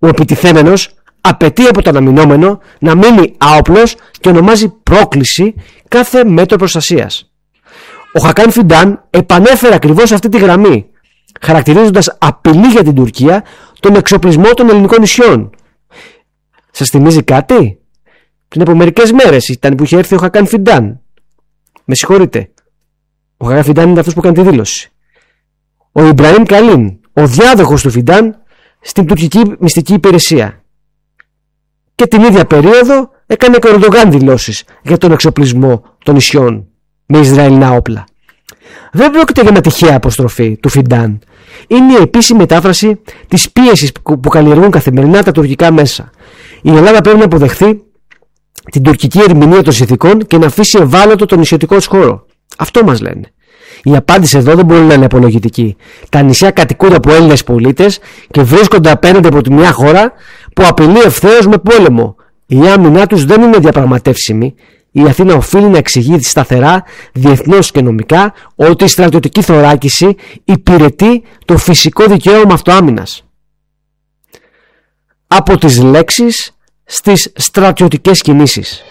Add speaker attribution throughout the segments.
Speaker 1: Ο επιτιθέμενος απαιτεί από τον αμυνόμενο να μείνει άοπλος και ονομάζει πρόκληση κάθε μέτρο προστασίας. Ο Χακάν Φιντάν επανέφερε ακριβώς αυτή τη γραμμή, χαρακτηρίζοντας απειλή για την Τουρκία τον εξοπλισμό των ελληνικών νησιών. Σας θυμίζει κάτι? Πριν από μερικές μέρες ήταν που είχε έρθει ο Χακάν Φιντάν. Με συγχωρείτε. Ο Χακάν Φιντάν είναι αυτός που έκανε τη δήλωση. Ο Ιμπραήμ Καλίν, ο διάδοχος του Φιντάν στην τουρκική μυστική υπηρεσία. Και την ίδια περίοδο έκανε και ο Ερντογάν δηλώσεις για τον εξοπλισμό των νησιών με Ισραηλινά όπλα. Δεν πρόκειται για μια τυχαία αποστροφή του Φιντάν. Είναι η επίσημη μετάφραση της πίεσης που καλλιεργούν καθημερινά τα τουρκικά μέσα. Η Ελλάδα πρέπει να αποδεχθεί την τουρκική ερμηνεία των συνθηκών και να αφήσει ευάλωτο τον νησιωτικό χώρο. Αυτό μας λένε. Η απάντηση εδώ δεν μπορεί να είναι απολογητική. Τα νησιά κατοικούνται από Έλληνες πολίτες και βρίσκονται απέναντι από τη μια χώρα που απειλεί ευθέως με πόλεμο. Η άμυνά τους δεν είναι διαπραγματεύσιμη. Η Αθήνα οφείλει να εξηγεί σταθερά, διεθνώς και νομικά, ότι η στρατιωτική θωράκιση υπηρετεί το φυσικό δικαίωμα αυτοάμυνας. Από τις λέξεις στις στρατιωτικές κινήσεις.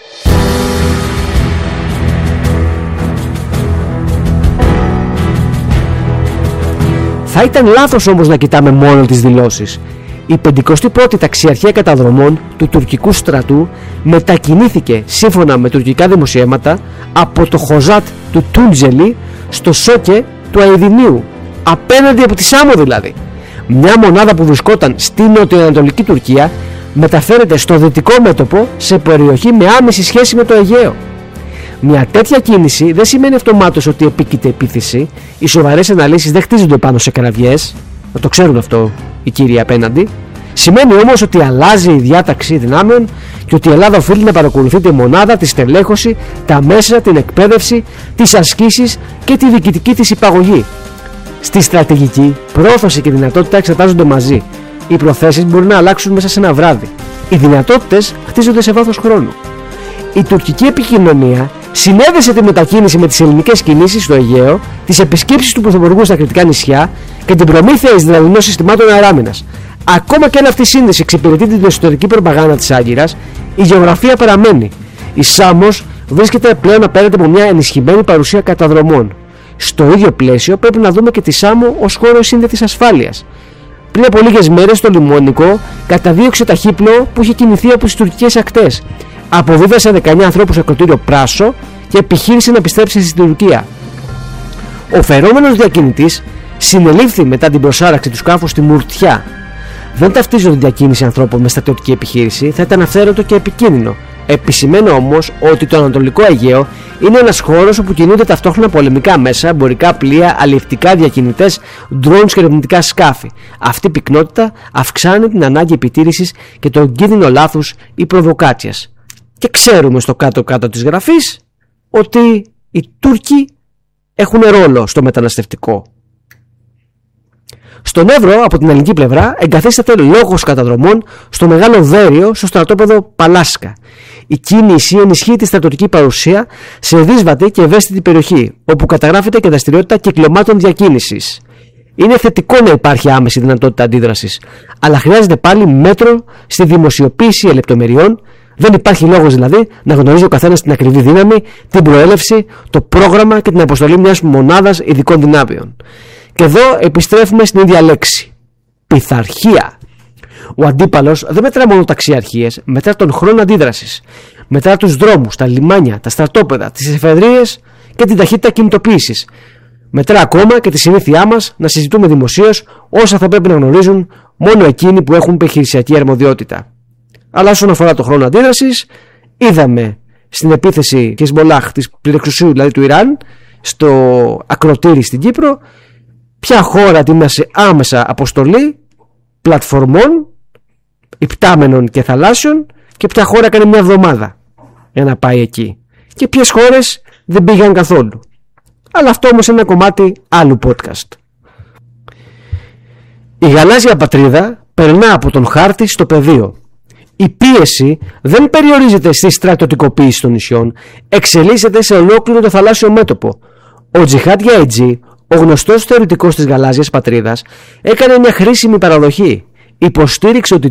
Speaker 1: Θα ήταν λάθος όμως να κοιτάμε μόνο τις δηλώσεις. Η 51η ταξιαρχία καταδρομών του τουρκικού στρατού μετακινήθηκε σύμφωνα με τουρκικά δημοσιεύματα από το Χοζάτ του Τούντζελι στο Σόκε του Αιδινίου, απέναντι από τη Σάμο δηλαδή. Μια μονάδα που βρισκόταν στη νοτιοανατολική Τουρκία μεταφέρεται στο δυτικό μέτωπο σε περιοχή με άμεση σχέση με το Αιγαίο. Μια τέτοια κίνηση δεν σημαίνει αυτομάτως ότι επίκειται επίθεση. Οι σοβαρές αναλύσεις δεν χτίζονται πάνω σε κραυγές, να το ξέρουν αυτό οι κύριοι απέναντι. Σημαίνει όμως ότι αλλάζει η διάταξη δυνάμεων και ότι η Ελλάδα οφείλει να παρακολουθεί τη μονάδα, τη στελέχωση, τα μέσα, την εκπαίδευση, τις ασκήσεις και τη διοικητική της υπαγωγή. Στη στρατηγική, πρόφαση και δυνατότητα εξετάζονται μαζί. Οι προθέσεις μπορεί να αλλάξουν μέσα σε ένα βράδυ. Οι δυνατότητες χτίζονται σε βάθος χρόνου. Η τουρκική επικοινωνία συνέδεσε τη μετακίνηση με τις ελληνικές κινήσεις στο Αιγαίο, τις επισκέψεις του Πρωθυπουργού στα Κρητικά νησιά και την προμήθεια Ισραηλινών συστημάτων αεράμινας. Ακόμα και αν αυτή η σύνδεση εξυπηρετεί την εσωτερική προπαγάνδα της Άγκυρας, η γεωγραφία παραμένει. Η Σάμος βρίσκεται πλέον απέναντι από μια ενισχυμένη παρουσία καταδρομών. Στο ίδιο πλαίσιο πρέπει να δούμε και τη Σάμο ως χώρο σύνδετης ασφάλειας. Πριν από λίγες μέρες το λιμονικό καταδίωξε ταχύπλοο που είχε κινηθεί από τις τουρκικές ακτές. Αποβίβασε 19 ανθρώπους σε ακροτήριο Πράσο και επιχείρησε να επιστρέψει στην Τουρκία. Ο φερόμενος διακινητής συνελήφθη μετά την προσάραξη του σκάφους στη Μουρτιά. Δεν ταυτίζονται τη διακίνηση ανθρώπων με στρατιωτική επιχείρηση, θα ήταν αυθαίρετο και επικίνδυνο. Επισημαίνω όμως ότι το Ανατολικό Αιγαίο είναι ένας χώρος όπου κινούνται ταυτόχρονα πολεμικά μέσα, εμπορικά πλοία, αλλιευτικά διακινητές, drones και ερευνητικά σκάφη. Αυτή η πυκνότητα αυξάνει την ανάγκη επιτήρησης και τον κίνδυνο λάθους ή προβοκάτσιας. Και ξέρουμε στο κάτω-κάτω της γραφής ότι οι Τούρκοι έχουν ρόλο στο μεταναστευτικό. Στον Εύρο, από την ελληνική πλευρά, εγκαθίσταται λόγος καταδρομών στο Μεγάλο Δέριο, στο στρατόπεδο Παλάσκα. Η κίνηση ενισχύει τη στρατιωτική παρουσία σε δύσβατη και ευαίσθητη περιοχή, όπου καταγράφεται και δραστηριότητα κυκλωμάτων διακίνησης. Είναι θετικό να υπάρχει άμεση δυνατότητα αντίδρασης, αλλά χρειάζεται πάλι μέτρο στη δημοσιοποίηση λεπτομεριών. Δεν υπάρχει λόγος δηλαδή να γνωρίζει ο καθένας την ακριβή δύναμη, την προέλευση, το πρόγραμμα και την αποστολή μιας μονάδας ειδικών δυνάμεων. Και εδώ επιστρέφουμε στην ίδια λέξη. Πειθαρχία. Ο αντίπαλος δεν μετρά μόνο ταξιαρχίες, μετρά τον χρόνο αντίδρασης. Μετρά τους δρόμους, τα λιμάνια, τα στρατόπεδα, τις εφεδρείες και την ταχύτητα κινητοποίησης. Μετρά ακόμα και τη συνήθειά μας να συζητούμε δημοσίως όσα θα πρέπει να γνωρίζουν μόνο εκείνοι που έχουν επιχειρησιακή αρμοδιότητα. Αλλά όσον αφορά το χρόνο αντίδρασης, είδαμε στην επίθεση Χεσμολάχ της πληρεξουσίου δηλαδή του Ιράν στο ακροτήρι στην Κύπρο ποια χώρα ετοίμασε άμεσα αποστολή πλατφορμών, υπτάμενων και θαλάσσιων και ποια χώρα έκανε μια εβδομάδα για να πάει εκεί και ποιες χώρες δεν πήγαν καθόλου. Αλλά αυτό όμως είναι ένα κομμάτι άλλου podcast. Η γαλάζια πατρίδα περνά από τον χάρτη στο πεδίο. Η πίεση δεν περιορίζεται στη στρατιωτικοποίηση των νησιών, εξελίσσεται σε ολόκληρο το θαλάσσιο μέτωπο. Ο Τζιχάντ Γιαιτζή, ο γνωστός θεωρητικός της γαλάζιας πατρίδας, έκανε μια χρήσιμη παραδοχή. Υποστήριξε ότι